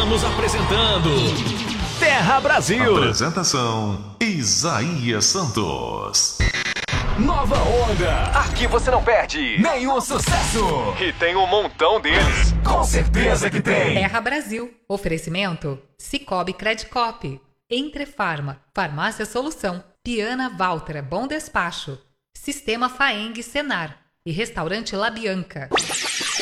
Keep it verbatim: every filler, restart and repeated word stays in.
Estamos apresentando Terra Brasil. Apresentação Isaías Santos. Nova Onda. Aqui você não perde Nenhum sucesso. e tem um montão deles. Com certeza que tem. Terra Brasil. Oferecimento Cicobi Credicop. Entre Farma. Farmácia Solução. Piana Valtra. Bom Despacho. Sistema Faeng Senar. E Restaurante La Bianca.